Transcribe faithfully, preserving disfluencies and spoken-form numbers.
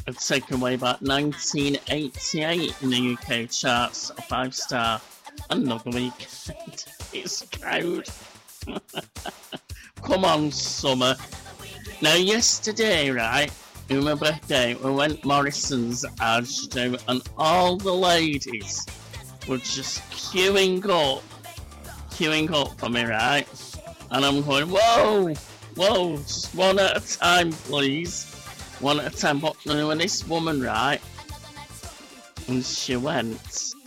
It's taken away about nineteen eighty-eight in the U K charts, a five star. Another week. It's proud. Come on, Summer. Now, yesterday, right, in my birthday, we went Morrison's Asda, and all the ladies were just queuing up, queuing up for me, right? And I'm going, whoa, whoa, just one at a time, please. One at a time. But when this woman, right, and she went,